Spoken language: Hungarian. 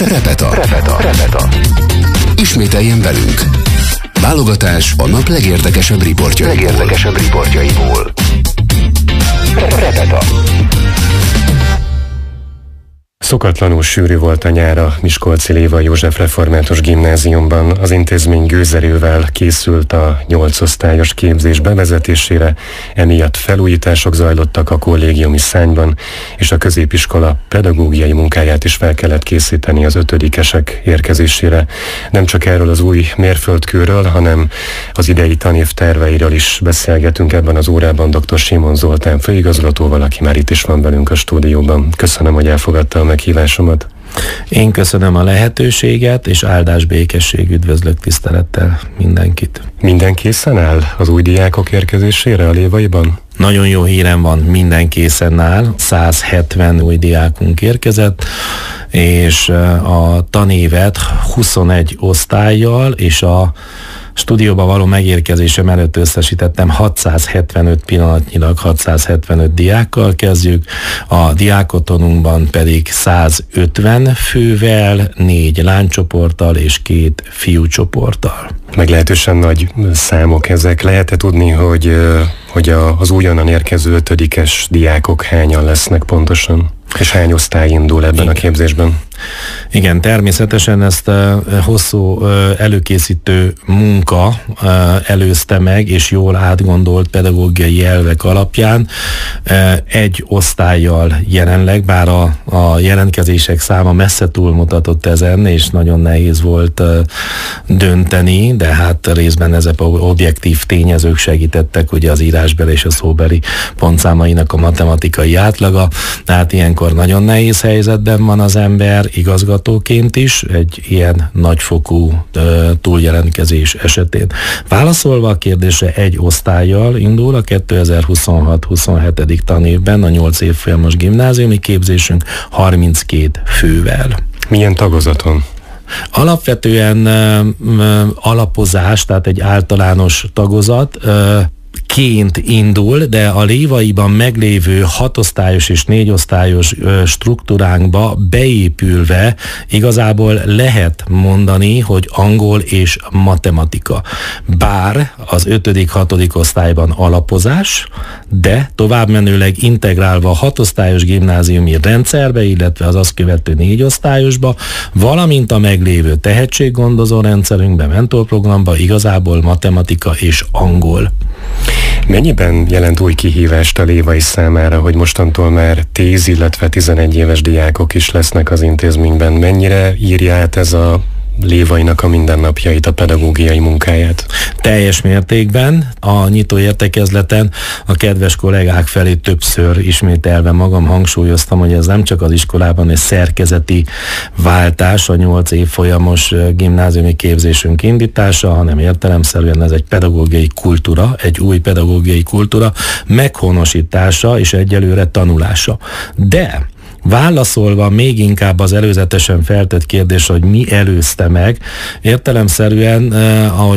Repeta. Ismételjen velünk. Válogatás a nap legérdekesebb riportjaiból. Repeta. Szokatlanul sűrű volt a nyár a Miskolci Léva József Református Gimnáziumban. Az intézmény gőzerővel készült a 8 osztályos képzés bevezetésére, emiatt felújítások zajlottak a kollégiumi szárnyban, és a középiskola pedagógiai munkáját is fel kellett készíteni az 5-esek érkezésére. Nem csak erről az új mérföldkőről, hanem az idei tanév terveiről is beszélgetünk ebben az órában dr. Simon Zoltán főigazgatóval, aki már itt is van velünk a stúdióban. Köszönöm, hogy elfogadta a meghívásomat. Én köszönöm a lehetőséget, és áldás, békesség, üdvözlök tisztelettel mindenkit. Minden készen áll az új diákok érkezésére a Lévaiban? Nagyon jó hírem van, minden készen áll, 170 új diákunk érkezett, és a tanévet 21 osztályjal, és a stúdióba való megérkezésem előtt összesítettem 675 pillanatnyilag 675 diákkal kezdjük, a diákotonunkban pedig 150 fővel, 4 lánycsoporttal és 2 fiúcsoporttal. Meglehetősen nagy számok ezek. Lehet-e tudni, hogy az újonnan érkező 5-es diákok hányan lesznek pontosan? És hány osztály indul ebben a képzésben? Igen, természetesen ezt hosszú előkészítő munka előzte meg, és jól átgondolt pedagógiai elvek alapján egy osztállyal jelenleg, bár a jelentkezések száma messze túlmutatott ezen, és nagyon nehéz volt dönteni, de hát részben ezek objektív tényezők segítettek, ugye az írásbeli és a szóbeli pontszámainak a matematikai átlaga, tehát ilyenkor nagyon nehéz helyzetben van az ember, igazgatóként is, egy ilyen nagyfokú túljelentkezés esetén. Válaszolva a kérdésre, egy osztályjal indul a 2026-27. tanévben a 8 évfolyamos gimnáziumi képzésünk 32 fővel. Milyen tagozaton? Alapvetően alapozás, tehát egy általános tagozat, ként indul, de a Lévaiban meglévő 6 osztályos és 4 osztályos struktúránkba beépülve igazából lehet mondani, hogy angol és matematika. Bár az 5.-6. osztályban alapozás, de továbbmenőleg integrálva a 6 osztályos gimnáziumi rendszerbe, illetve az azt követő 4 osztályosba, valamint a meglévő tehetséggondozó rendszerünkbe, mentorprogramba igazából matematika és angol. Mennyiben jelent új kihívást a Lévai számára, hogy mostantól már 10, illetve 11 éves diákok is lesznek az intézményben? Mennyire írja át ez a Lévainak a mindennapjait, a pedagógiai munkáját? Teljes mértékben. A nyitó értekezleten a kedves kollégák felé többször ismételve magam hangsúlyoztam, hogy ez nem csak az iskolában egy szerkezeti váltás, a 8 évfolyamos gimnáziumi képzésünk indítása, hanem értelemszerűen ez egy pedagógiai kultúra, egy új pedagógiai kultúra meghonosítása és egyelőre tanulása. De válaszolva még inkább az előzetesen feltett kérdés, hogy mi előzte meg, értelemszerűen, ahogy